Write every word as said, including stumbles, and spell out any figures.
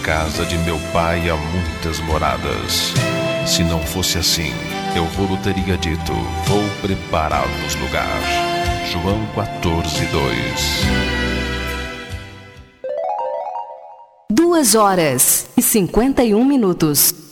casa de meu pai há muitas moradas. Se não fosse assim, eu vou teria dito, vou preparar-vos lugar. João quatorze, dois. Duas horas e cinquenta e um minutos.